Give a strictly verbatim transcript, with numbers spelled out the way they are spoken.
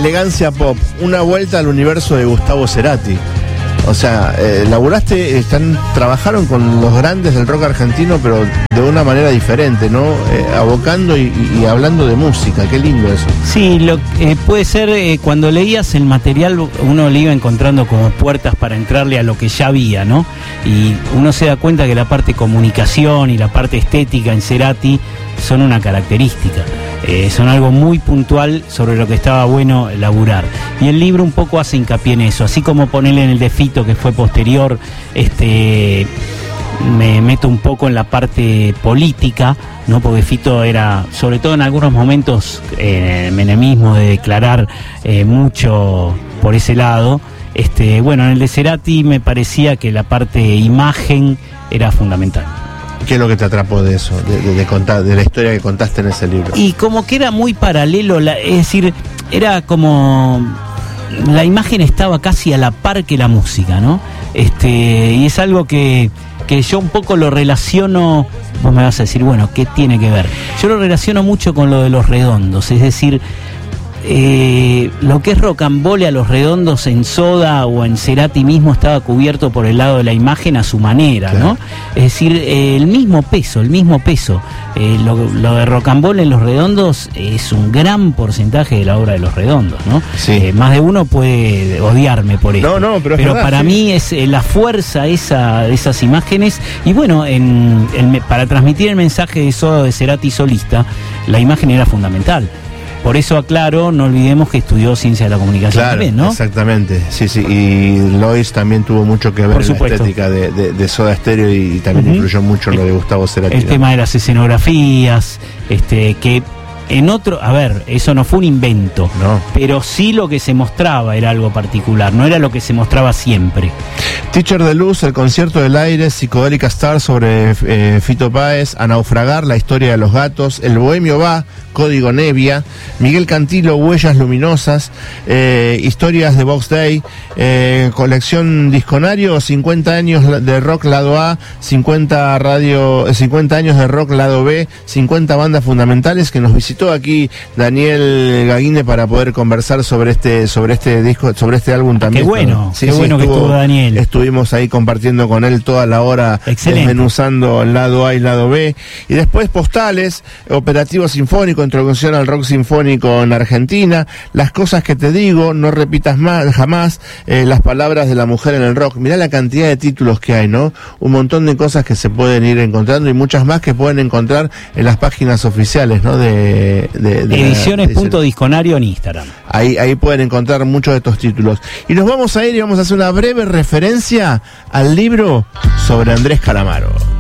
Elegancia Pop, una vuelta al universo de Gustavo Cerati. O sea, eh, laburaste, están, trabajaron con los grandes del rock argentino, pero de una manera diferente, ¿no? Eh, abocando y, y hablando de música, qué lindo eso. Sí, lo, eh, puede ser, eh, cuando leías el material, uno le iba encontrando como puertas para entrarle a lo que ya había, ¿no? Y uno se da cuenta que la parte comunicación y la parte estética en Cerati son una característica. Eh, son algo muy puntual sobre lo que estaba bueno laburar. Y el libro un poco hace hincapié en eso, así como ponerle en el de Fito, que fue posterior, este me meto un poco en la parte política, ¿no? Porque Fito era, sobre todo en algunos momentos, eh, menemismo, de declarar eh, mucho por ese lado. Este, bueno, en el de Cerati me parecía que la parte imagen era fundamental. ¿Qué es lo que te atrapó de eso, de, de, de contar, de la historia que contaste en ese libro? Y como que era muy paralelo, la, es decir, era como la imagen estaba casi a la par que la música, ¿no? Este, y es algo que, que yo un poco lo relaciono. Vos me vas a decir, bueno, ¿qué tiene que ver? Yo lo relaciono mucho con lo de Los Redondos, es decir, Eh, lo que es rocambole a Los Redondos en Soda o en Cerati mismo estaba cubierto por el lado de la imagen a su manera, claro, ¿no? Es decir, eh, el mismo peso, el mismo peso. Eh, lo, lo de rocambole en Los Redondos es un gran porcentaje de la obra de Los Redondos, ¿no? Sí. Eh, más de uno puede odiarme por eso. No, no, pero, pero verdad, para sí. mí es eh, la fuerza esa de esas imágenes. Y bueno, en, en, para transmitir el mensaje de Soda, de Cerati solista, la imagen era fundamental. Por eso aclaro, no olvidemos que estudió Ciencia de la Comunicación, claro, también, ¿no? Exactamente, sí, sí, y Lois también tuvo mucho que ver Por en supuesto. la estética de, de, de Soda Stereo, y, y también uh-huh. influyó mucho en lo de Gustavo Cerati. El ¿no? tema de las escenografías, este, que en otro, a ver, eso no fue un invento, no, pero sí lo que se mostraba era algo particular, no era lo que se mostraba siempre. Teacher de Luz, El concierto del aire, Psicodélica Star sobre eh, Fito Páez, A naufragar, La historia de los gatos, El bohemio va, Código Nevia, Miguel Cantilo, Huellas luminosas, eh, Historias de Box Day, eh, colección Disconario, cincuenta años de rock lado A, cincuenta radio, cincuenta años de rock lado B, cincuenta bandas fundamentales, que nos visitó aquí Daniel Gaguine para poder conversar sobre este, sobre este disco, sobre este álbum también. Qué bueno, sí, qué sí, bueno estuvo, que estuvo Daniel. Estuvimos ahí compartiendo con él toda la hora, excelente, desmenuzando el lado A y el lado B, y después postales, Operativo Sinfónico, Introducción al Rock Sinfónico en Argentina, Las cosas que te digo, No repitas más, jamás, eh, Las palabras de la mujer en el rock. Mirá la cantidad de títulos que hay, ¿no? Un montón de cosas que se pueden ir encontrando, y muchas más que pueden encontrar en las páginas oficiales, ¿no? De, de, de Ediciones punto disconario en Instagram. Ahí, ahí pueden encontrar muchos de estos títulos. Y nos vamos a ir y vamos a hacer una breve referencia al libro sobre Andrés Calamaro.